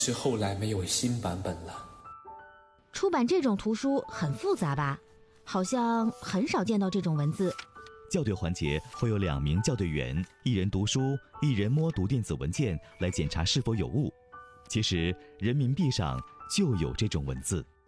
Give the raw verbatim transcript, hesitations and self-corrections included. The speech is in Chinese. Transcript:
是后来没有新版本了。 出版这种图书很复杂吧？好像很少见到这种文字。 校对环节会有两名校对员，一人读书，一人摸读电子文件来检查是否有误。其实人民币上就有这种文字。